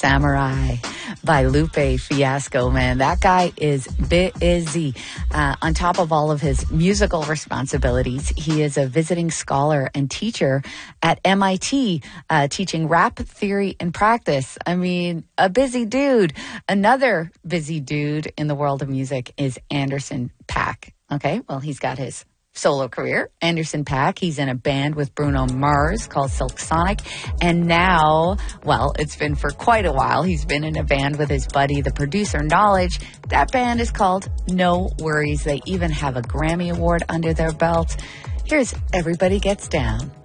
Samurai by Lupe Fiasco. Man, that guy is busy. On top of all of his musical responsibilities, he is a visiting scholar and teacher at MIT, teaching rap theory and practice. I mean, a busy dude. Another busy dude in the world of music is Anderson .Paak. Okay, well, he's got his solo career. Anderson .Paak, he's in a band with Bruno Mars called Silk Sonic. And now, well, it's been for quite a while, he's been in a band with his buddy, the producer Knowledge. That band is called No Worries. They even have a Grammy Award under their belt. Here's Everybody Gets Down.